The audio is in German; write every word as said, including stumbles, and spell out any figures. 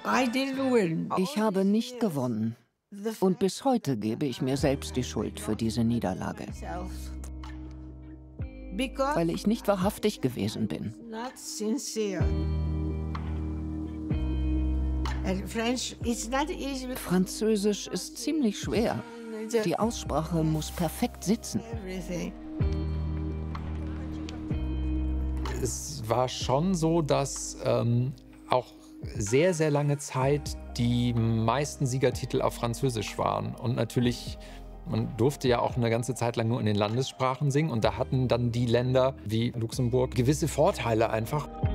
Ich habe nicht gewonnen. Und bis heute gebe ich mir selbst die Schuld für diese Niederlage. Weil ich nicht wahrhaftig gewesen bin. Französisch ist ziemlich schwer. Die Aussprache muss perfekt sitzen. Es war schon so, dass ähm, auch sehr, sehr lange Zeit die meisten Siegertitel auf Französisch waren. Und natürlich, man durfte ja auch eine ganze Zeit lang nur in den Landessprachen singen. Und da hatten dann die Länder wie Luxemburg gewisse Vorteile einfach.